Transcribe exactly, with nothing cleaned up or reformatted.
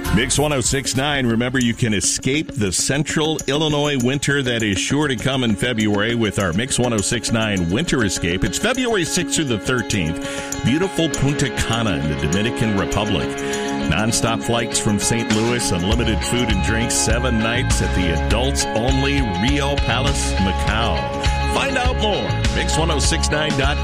Mix one oh six point nine. Remember, you can escape the central Illinois winter that is sure to come in February with our Mix one oh six point nine Winter Escape. It's February sixth through the thirteenth. Beautiful Punta Cana in the Dominican Republic. Non-stop flights from Saint Louis, unlimited food and drinks, seven nights at the adults-only Rio Palace, Macau. Find out more. Mix one oh six point nine dot com.